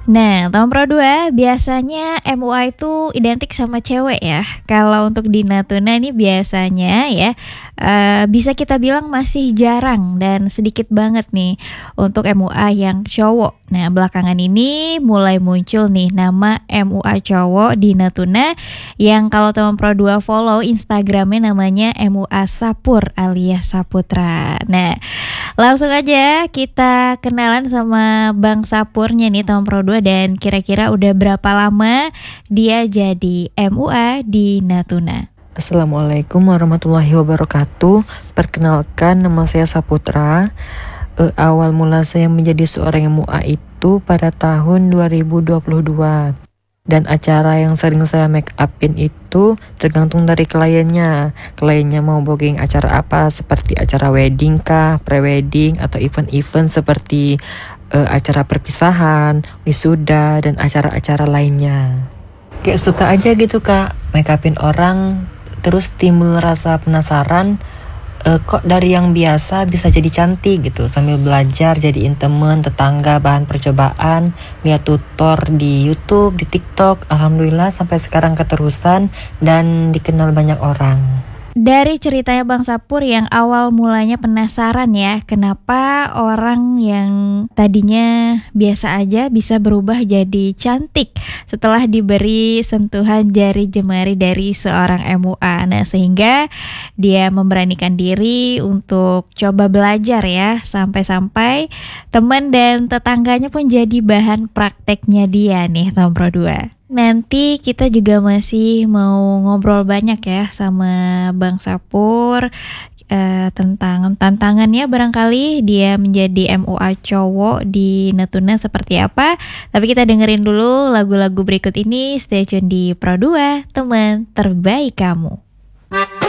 Nah, tahun Pro 2 biasanya MUA itu identik sama cewek ya. Kalau untuk di Natuna ini biasanya ya bisa kita bilang masih jarang dan sedikit banget nih untuk MUA yang cowok. Nah, belakangan ini mulai muncul nih nama MUA cowok di Natuna yang kalau teman Pro 2 follow Instagramnya namanya MUA Sapur alias Saputra. Nah, langsung aja kita kenalan sama Bang Sapurnya nih teman Pro 2 dan kira-kira udah berapa lama dia jadi MUA di Natuna. Assalamualaikum warahmatullahi wabarakatuh. Perkenalkan, nama saya Saputra. Awal mula saya menjadi seorang MUA itu pada tahun 2022. Dan acara yang sering saya make upin itu tergantung dari kliennya. Kliennya mau booking acara apa, seperti acara wedding kah, pre-wedding, atau event-event seperti acara perpisahan, wisuda, dan acara-acara lainnya. Kayak suka aja gitu kak, make upin orang, terus timbul rasa penasaran, kok dari yang biasa bisa jadi cantik gitu. Sambil belajar jadiin temen, tetangga, bahan percobaan, lihat tutor di YouTube, di TikTok. Alhamdulillah sampai sekarang keterusan dan dikenal banyak orang. Dari ceritanya Bang Sapur yang awal mulanya penasaran ya, kenapa orang yang tadinya biasa aja bisa berubah jadi cantik setelah diberi sentuhan jari jemari dari seorang MUA. Nah, sehingga dia memberanikan diri untuk coba belajar ya, sampai-sampai teman dan tetangganya pun jadi bahan prakteknya dia nih tahun Pro 2. Nanti kita juga masih mau ngobrol banyak ya sama Bang Sapur tentang tantangannya barangkali dia menjadi MUA cowok di Natuna seperti apa. Tapi kita dengerin dulu lagu-lagu berikut ini. Stay tune di Pro 2, teman terbaik kamu.